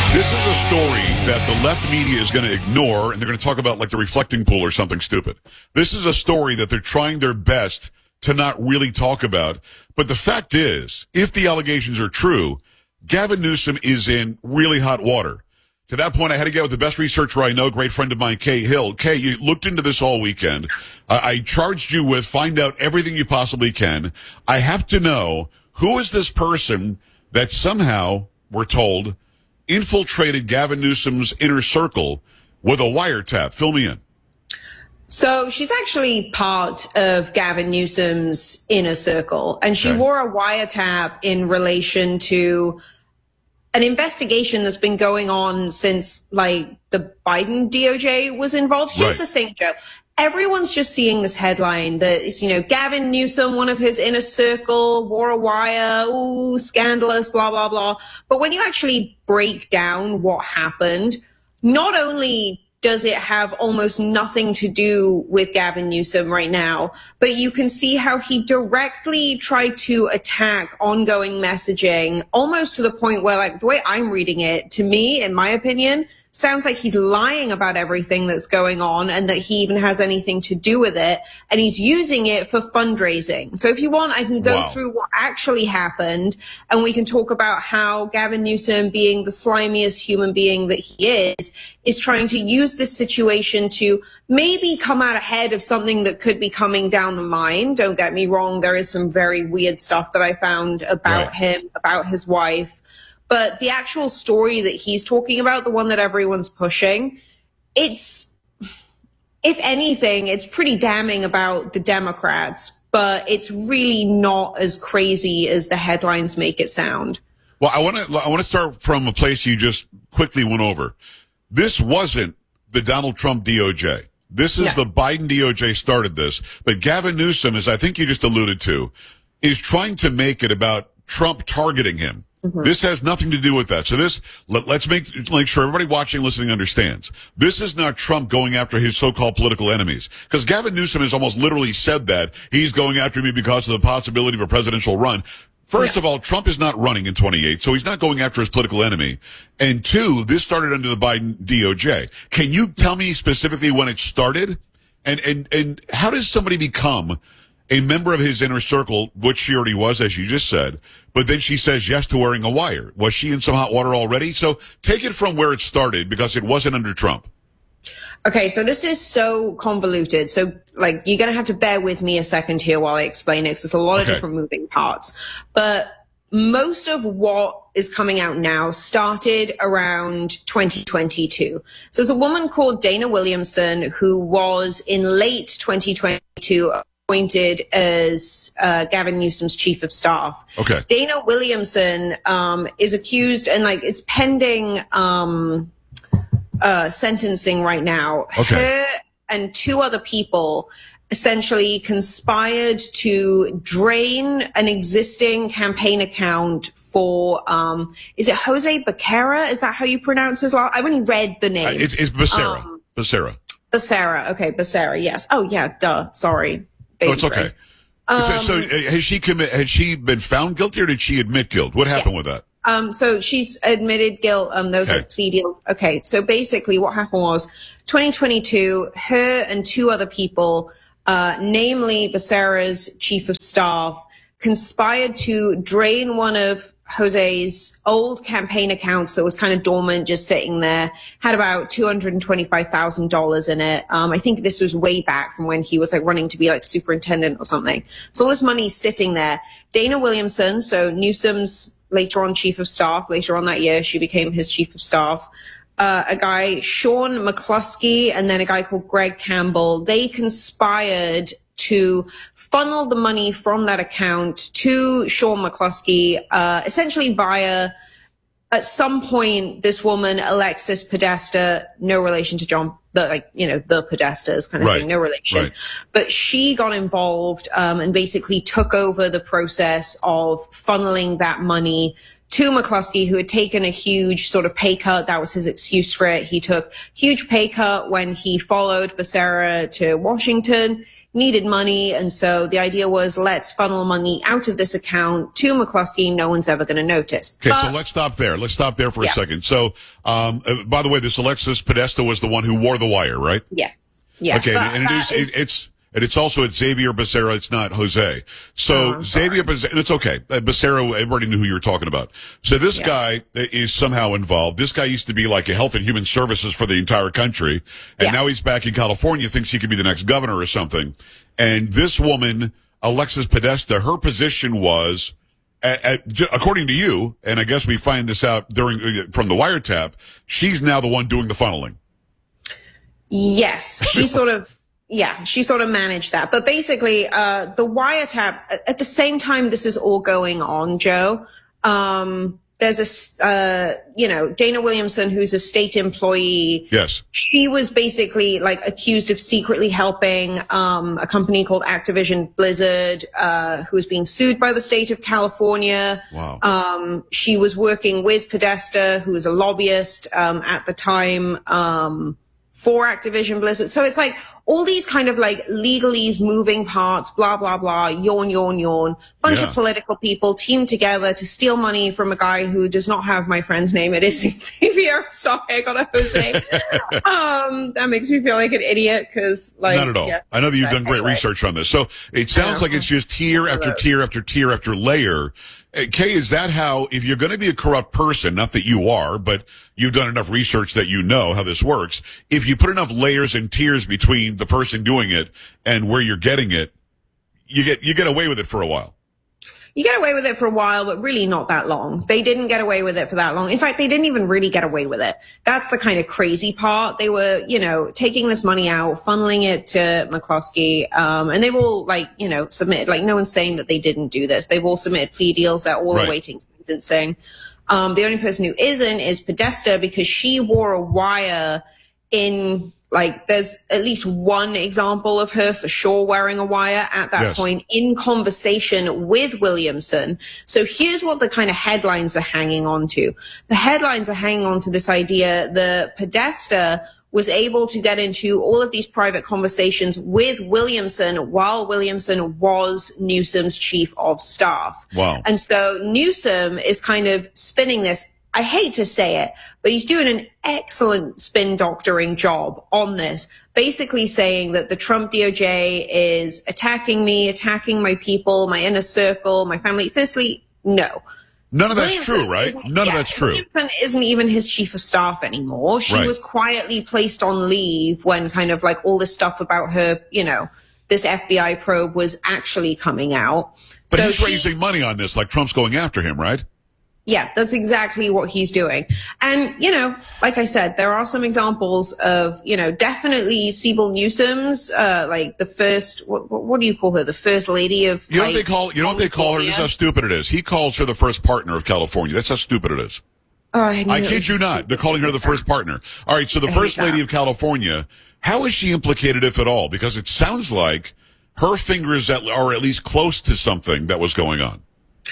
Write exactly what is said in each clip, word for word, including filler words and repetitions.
This is a story that the left media is going to ignore, and they're going to talk about like the reflecting pool or something stupid. This is a story that they're trying their best to not really talk about. But the fact is, if the allegations are true, Gavin Newsom is in really hot water. To that point, I had to get with the best researcher I know, great friend of mine, Kay Hill. Kay, you looked into this all weekend. I, I charged you with find out everything you possibly can. I have to know, who is this person that somehow, we're told, infiltrated Gavin Newsom's inner circle with a wiretap? Fill me in. So she's actually part of Gavin Newsom's inner circle, and she Okay. wore a wiretap in relation to an investigation that's been going on since, like, the Biden D O J was involved. Here's Right. the thing, Joe. Everyone's just seeing this headline that is, you know, Gavin Newsom, one of his inner circle, wore a wire, ooh, scandalous, blah, blah, blah. But when you actually break down what happened, not only does it have almost nothing to do with Gavin Newsom right now, but you can see how he directly tried to attack ongoing messaging, almost to the point where, like, the way I'm reading it, to me, in my opinion, sounds like he's lying about everything that's going on and that he even has anything to do with it. And he's using it for fundraising. So if you want, I can go Wow. through what actually happened, and we can talk about how Gavin Newsom, being the slimiest human being that he is, is trying to use this situation to maybe come out ahead of something that could be coming down the line. Don't get me wrong. There is some very weird stuff that I found about Right. him, about his wife. But the actual story that he's talking about, the one that everyone's pushing, it's, if anything, it's pretty damning about the Democrats, but it's really not as crazy as the headlines make it sound. Well, I want to I want to start from a place you just quickly went over. This wasn't the Donald Trump D O J. This is No. the Biden D O J started this. But Gavin Newsom, as I think you just alluded to, is trying to make it about Trump targeting him. Mm-hmm. This has nothing to do with that. So this, let, let's make, make sure everybody watching, listening understands. This is not Trump going after his so-called political enemies. Because Gavin Newsom has almost literally said that he's going after me because of the possibility of a presidential run. First Yeah. of all, Trump is not running in twenty-eight, so he's not going after his political enemy. And two, this started under the Biden D O J. Can you tell me specifically when it started? And, and, and how does somebody become a member of his inner circle, which she already was, as you just said, but then she says yes to wearing a wire? Was she in some hot water already? So take it from where it started, because it wasn't under Trump. Okay, so this is so convoluted. So, like, you're going to have to bear with me a second here while I explain it, because there's a lot Okay. of different moving parts. But most of what is coming out now started around twenty twenty-two. So there's a woman called Dana Williamson who was in late twenty twenty-two appointed as uh, Gavin Newsom's chief of staff. Okay. Dana Williamson um, is accused, and like it's pending um, uh, sentencing right now. Okay. Her and two other people essentially conspired to drain an existing campaign account for, um, is it Jose Becerra? Is that how you pronounce his last? I've only read the name. Uh, it's, it's Becerra. Um, Becerra. Becerra. Okay, Becerra. Yes. Oh, yeah. Duh. Sorry. Oh, it's Baby okay. brain. so, so uh, has she commit? Has she been found guilty, or did she admit guilt? What happened Yeah. with that? Um, so she's admitted guilt. Um, those Okay. are plea deals. Okay. So basically what happened was twenty twenty-two, her and two other people, uh, namely Becerra's chief of staff, conspired to drain one of Jose's old campaign accounts that was kind of dormant, just sitting there, had about two hundred twenty-five thousand dollars in it. Um, I think this was way back from when he was like running to be like superintendent or something. So all this money's sitting there. Dana Williamson, so Newsom's later on chief of staff, later on that year, she became his chief of staff. Uh, a guy, Sean McCluskey, and then a guy called Greg Campbell, they conspired to funnel the money from that account to Sean McCluskey, uh, essentially via, at some point, this woman, Alexis Podesta, no relation to John, the, like, you know, the Podestas kind of Right. thing, no relation. Right. But she got involved, um, and basically took over the process of funneling that money to McCluskey, who had taken a huge sort of pay cut. That was his excuse for it. He took huge pay cut when he followed Becerra to Washington, needed money. And so the idea was, let's funnel money out of this account to McCluskey. No one's ever going to notice. Okay, but, so let's stop there. Let's stop there for yeah. a second. So, um, uh, by the way, this Alexis Podesta was the one who wore the wire, right? Yes. Yes. Okay, but and it is, is it, it's, and it's also at Xavier Becerra. It's not Jose. So Oh, Xavier Becerra, and it's okay. Uh, Becerra, everybody knew who you were talking about. So this Yeah. guy is somehow involved. This guy used to be like a health and human services for the entire country. And Yeah. now he's back in California, thinks he could be the next governor or something. And this woman, Alexis Podesta, her position was, at, at, j- according to you, and I guess we find this out during, uh, from the wiretap, she's now the one doing the funneling. Yes, she sort of, yeah, she sort of managed that. But basically, uh, the wiretap, at the same time this is all going on, Joe, um, there's a, uh, you know, Dana Williamson, who's a state employee. Yes. She was basically like accused of secretly helping, um, a company called Activision Blizzard, uh, who was being sued by the state of California. Wow. Um, she was working with Podesta, who was a lobbyist, um, at the time, um, for Activision Blizzard. So it's like all these kind of like legalese, moving parts, blah, blah, blah, yawn, yawn, yawn. Bunch Yeah. of political people teamed together to steal money from a guy who does not have my friend's name. It is Xavier. Sorry, I got a Jose. um, that makes me feel like an idiot because like. Not at all. Yeah, I know that you've done great anyway. research on this. So it sounds know. like it's just tier after tier after tier after layer. Uh, Kay, is that how, if you're going to be a corrupt person, not that you are, but you've done enough research that you know how this works, if you put enough layers and tiers between the person doing it and where you're getting it, you get, you get away with it for a while. You get away with it for a while, but really not that long. They didn't get away with it for that long. In fact, they didn't even really get away with it. That's the kind of crazy part. They were, you know, taking this money out, funneling it to McCluskey, um, and they've all, like, you know, submitted, like, no one's saying that they didn't do this. They've all submitted plea deals. They're all Right. awaiting sentencing. Um, the only person who isn't is Podesta because she wore a wire in, like, there's at least one example of her for sure wearing a wire at that Yes. point in conversation with Williamson. So here's what the kind of headlines are hanging on to. The headlines are hanging on to this idea that Podesta was able to get into all of these private conversations with Williamson while Williamson was Newsom's chief of staff. Wow. And so Newsom is kind of spinning this. I hate to say it, but he's doing an excellent spin doctoring job on this, basically saying that the Trump D O J is attacking me, attacking my people, my inner circle, my family. Firstly, no. None of that's Williamson true, right? isn't- None of yeah, that's true. Williamson isn't even his chief of staff anymore. She Right. was quietly placed on leave when kind of like all this stuff about her, you know, this F B I probe was actually coming out. But So he's she- raising money on this, like Trump's going after him, right? Yeah, that's exactly what he's doing. And, you know, like I said, there are some examples of, you know, definitely Sibyl Newsom's, uh, like the first, what, what do you call her? The first lady of, You know like, what they call, you know what they call her? This is how stupid it is. He calls her the first partner of California. That's how stupid it is. Oh, I, knew I it kid was- you not. They're calling her the first partner. All right. So the I first hate that. lady of California, how is she implicated, if at all? Because it sounds like her fingers at, are at least close to something that was going on.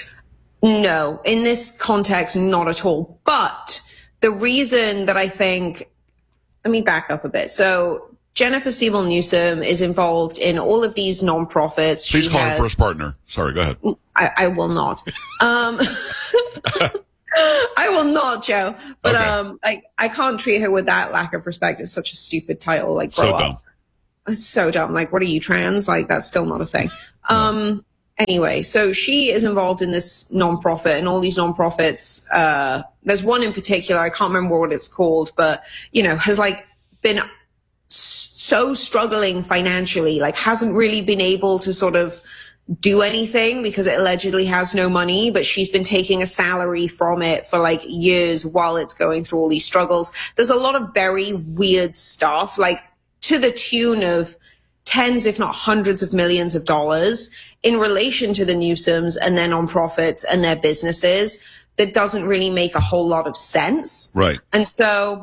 No, in this context, not at all. But the reason that I think, let me back up a bit. So Jennifer Sibyl Newsom is involved in all of these nonprofits. Please She call has- her first partner. Sorry, go ahead. I, I will not. Um, I will not, Joe. But Okay. um, I I can't treat her with that lack of respect. It's such a stupid title. Like, grow So up. dumb. It's so dumb. Like, what are you, trans? Like, that's still not a thing. Um, anyway, so she is involved in this nonprofit and all these nonprofits. Uh, there's one in particular, I can't remember what it's called, but, you know, has like been so struggling financially, like hasn't really been able to sort of do anything because it allegedly has no money, but she's been taking a salary from it for like years while it's going through all these struggles. There's a lot of very weird stuff, like to the tune of tens, if not hundreds of millions of dollars in relation to the Newsoms and their nonprofits and their businesses that doesn't really make a whole lot of sense. Right. And so,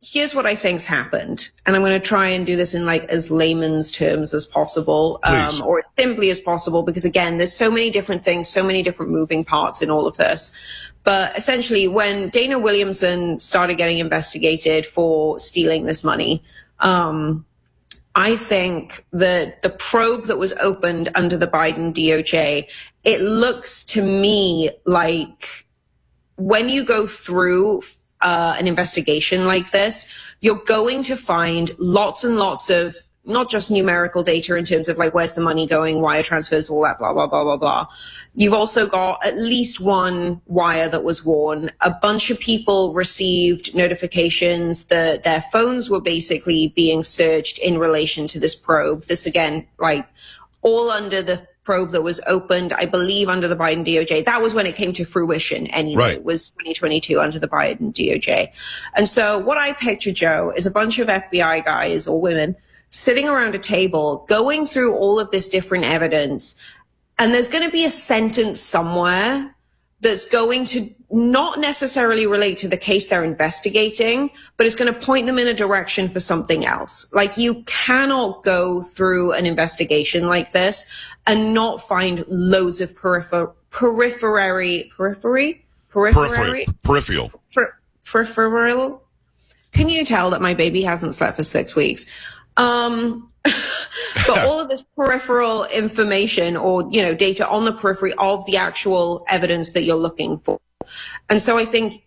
here's what I think's happened. And I'm going to try and do this in like as layman's terms as possible, um, or as simply as possible, because again, there's so many different things, so many different moving parts in all of this. But essentially, when Dana Williamson started getting investigated for stealing this money, um, I think that the probe that was opened under the Biden D O J, it looks to me like when you go through uh, an investigation like this, you're going to find lots and lots of not just numerical data in terms of like where's the money going, wire transfers, all that, blah, blah, blah, blah, blah. You've also got at least one wire that was worn. A bunch of people received notifications that their phones were basically being searched in relation to this probe. This again, like all under the probe that was opened, I believe, under the Biden D O J. That was when it came to fruition anyway. Right. It was twenty twenty-two under the Biden D O J. And so what I picture, Joe, is a bunch of F B I guys or women sitting around a table, going through all of this different evidence. And there's going to be a sentence somewhere that's going to not necessarily relate to the case they're investigating, but it's going to point them in a direction for something else. Like, you cannot go through an investigation like this and not find loads of peripher- periphery, periphery, periphery, peripheral, per- peripheral. Can you tell that my baby hasn't slept for six weeks? Um, but all of this peripheral information or, you know, data on the periphery of the actual evidence that you're looking for. And so I think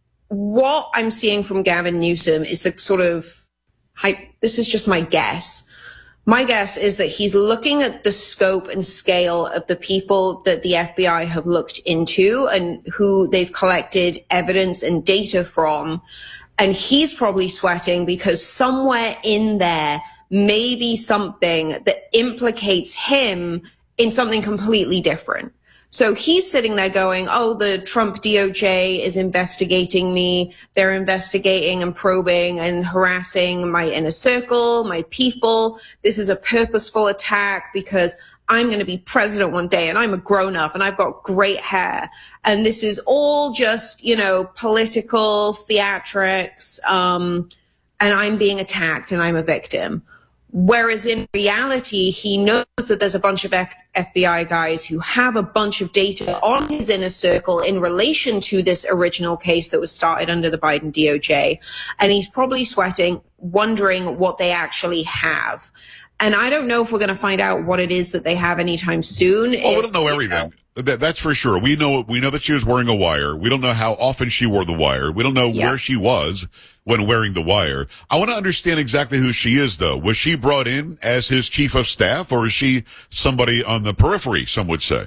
what I'm seeing from Gavin Newsom is the sort of hype. This is just my guess. My guess is that he's looking at the scope and scale of the people that the F B I have looked into and who they've collected evidence and data from. And he's probably sweating because somewhere in there may be something that implicates him in something completely different. So he's sitting there going, oh, the Trump D O J is investigating me. They're investigating and probing and harassing my inner circle, my people. This is a purposeful attack because I'm going to be president one day and I'm a grown up and I've got great hair. And this is all just, you know, political theatrics. Um, and I'm being attacked and I'm a victim. Whereas in reality, he knows that there's a bunch of F- FBI guys who have a bunch of data on his inner circle in relation to this original case that was started under the Biden D O J. And he's probably sweating, wondering what they actually have. And I don't know if we're going to find out what it is that they have anytime soon. Oh, we don't know everything. That, that's for sure. We know we know that she was wearing a wire. We don't know how often she wore the wire. We don't know yeah. where she was when wearing the wire. I want to understand exactly who she is, though. Was she brought in as his chief of staff, or is she somebody on the periphery, some would say?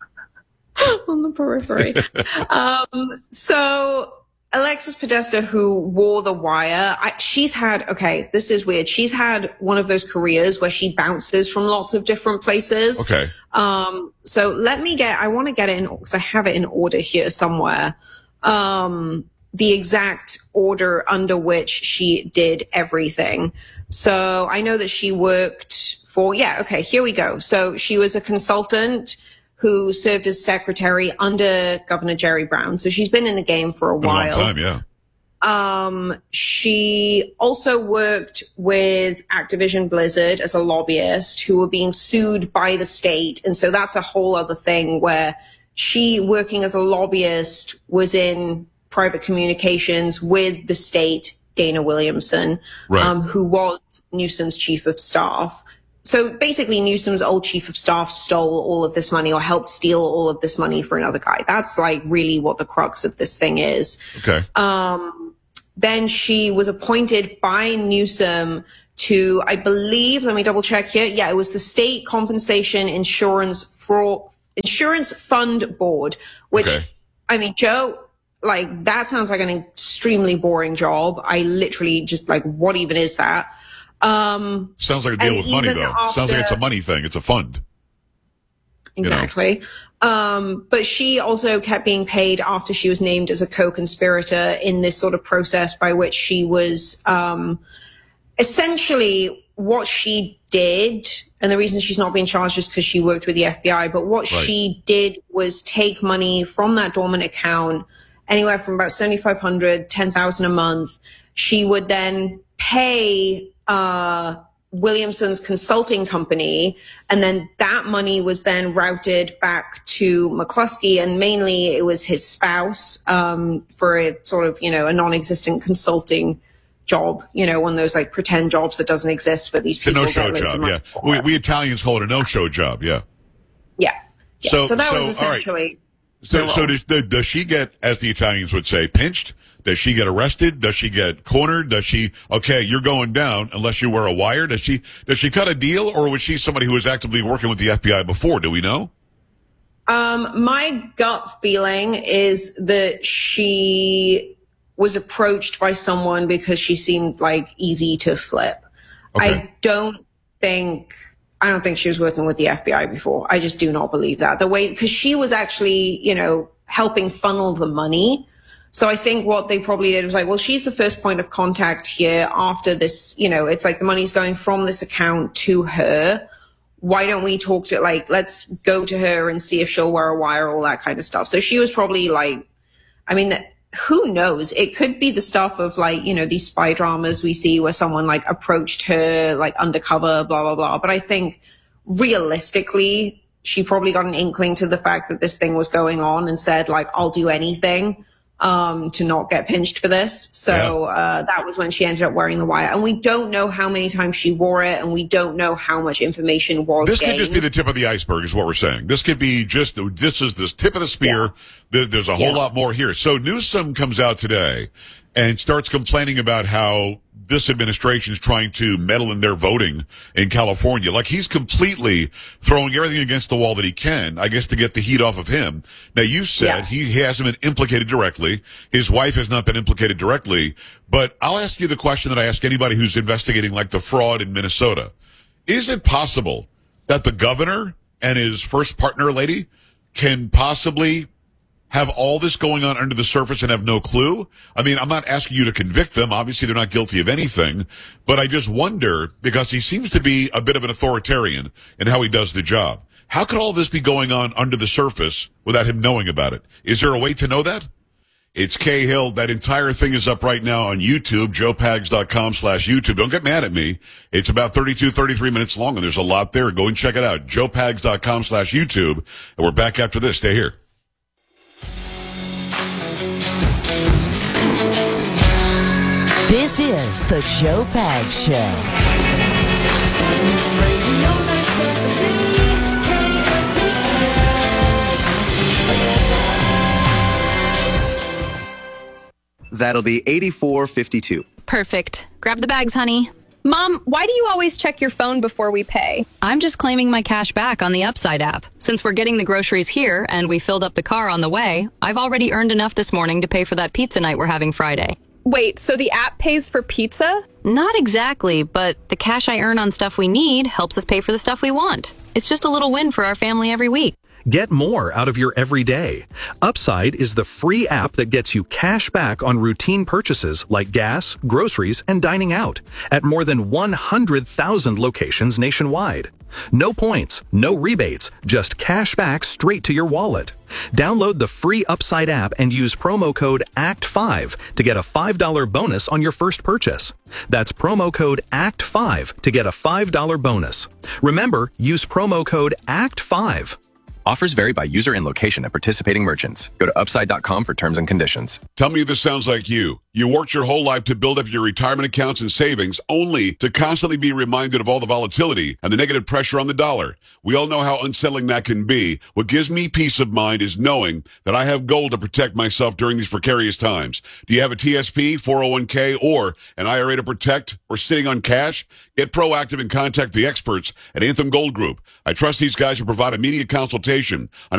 On the periphery. um, so... Alexis Podesta, who wore the wire, I, she's had, okay, this is weird. She's had one of those careers where she bounces from lots of different places. Okay. Um, so let me get, I want to get it in, because I have it in order here somewhere. Um, the exact order under which she did everything. So I know that she worked for, yeah, okay, here we go. So she was a consultant who served as secretary under Governor Jerry Brown. So she's been in the game for a been while. A long time, yeah. Um, she also worked with Activision Blizzard as a lobbyist who were being sued by the state. And so that's a whole other thing where she, working as a lobbyist, was in private communications with the state, Dana Williamson, right. um, who was Newsom's chief of staff. So basically, Newsom's old chief of staff stole all of this money or helped steal all of this money for another guy. That's like really what the crux of this thing is. Okay. Um, then she was appointed by Newsom to, I believe, let me double check here. Yeah, it was the State Compensation Insurance Fraud, Insurance Fund Board, which, okay. I mean, Joe, like, that sounds like an extremely boring job. I literally just like, what even is that? Um, Sounds like a deal with money, though. After, Sounds like it's a money thing. It's a fund. Exactly. You know? Um, but she also kept being paid after she was named as a co-conspirator in this sort of process by which she was, um, essentially what she did, and the reason she's not being charged is because she worked with the F B I, but what right. she did was take money from that dormant account anywhere from about seventy-five hundred, ten thousand a month. She would then pay uh, Williamson's consulting company, and then that money was then routed back to McCluskey, and mainly it was his spouse um, for a sort of, you know, a non-existent consulting job, you know, one of those like pretend jobs that doesn't exist for these people. It's a no-show job, yeah. We, we Italians call it a no-show job, yeah. Yeah. yeah. So, so that so, was essentially. Right. So, so does, does she get, as the Italians would say, pinched? Does she get arrested? Does she get cornered? Does she, okay, you're going down unless you wear a wire? Does she, does she cut a deal, or was she somebody who was actively working with the F B I before? Do we know? Um, my gut feeling is that she was approached by someone because she seemed like easy to flip. Okay. I don't think, I don't think she was working with the F B I before. I just do not believe that. The way, because she was actually, you know, helping funnel the money. So I think what they probably did was like, well, she's the first point of contact here after this, you know, it's like the money's going from this account to her. Why don't we talk to, like, let's go to her and see if she'll wear a wire, all that kind of stuff. So she was probably like, I mean, who knows? It could be the stuff of like, you know, these spy dramas we see where someone like approached her like undercover, blah, blah, blah. But I think realistically, she probably got an inkling to the fact that this thing was going on and said like, I'll do anything um, to not get pinched for this. So yeah. uh, that was when she ended up wearing the wire. And we don't know how many times she wore it, and we don't know how much information was This gained. could just be the tip of the iceberg is what we're saying. This could be just, this is the tip of the spear. Yeah. There's a whole yeah. lot more here. So Newsom comes out today and starts complaining about how this administration is trying to meddle in their voting in California. Like he's completely throwing everything against the wall that he can, I guess, to get the heat off of him. Now, you said yeah. he, he hasn't been implicated directly. His wife has not been implicated directly. But I'll ask you the question that I ask anybody who's investigating like the fraud in Minnesota. Is it possible that the governor and his first partner lady can possibly have all this going on under the surface and have no clue? I mean, I'm not asking you to convict them. Obviously, they're not guilty of anything. But I just wonder, because he seems to be a bit of an authoritarian in how he does the job. How could all this be going on under the surface without him knowing about it? Is there a way to know that? It's Cahill. That entire thing is up right now on YouTube, joe pags dot com slash YouTube. Don't get mad at me. It's about thirty-two, thirty-three minutes long, and there's a lot there. Go and check it out, joe pags dot com slash YouTube. And we're back after this. Stay here. This is the Joe Pags Show. That'll be eighty-four fifty-two. Perfect. Grab the bags, honey. Mom, why do you always check your phone before we pay? I'm just claiming my cash back on the Upside app. Since we're getting the groceries here and we filled up the car on the way, I've already earned enough this morning to pay for that pizza night we're having Friday. Wait, so the app pays for pizza? Not exactly, but the cash I earn on stuff we need helps us pay for the stuff we want. It's just a little win for our family every week. Get more out of your everyday. Upside is the free app that gets you cash back on routine purchases like gas, groceries, and dining out at more than one hundred thousand locations nationwide. No points, no rebates, just cash back straight to your wallet. Download the free Upside app and use promo code A C T five to get a five dollars bonus on your first purchase. That's promo code A C T five to get a five dollars bonus. Remember, use promo code A C T five. Offers vary by user and location at participating merchants. Go to upside dot com for terms and conditions. Tell me if this sounds like you. You worked your whole life to build up your retirement accounts and savings only to constantly be reminded of all the volatility and the negative pressure on the dollar. We all know how unsettling that can be. What gives me peace of mind is knowing that I have gold to protect myself during these precarious times. Do you have a T S P, four oh one k, or an I R A to protect, or sitting on cash? Get proactive and contact the experts at Anthem Gold Group. I trust these guys to provide immediate consultation on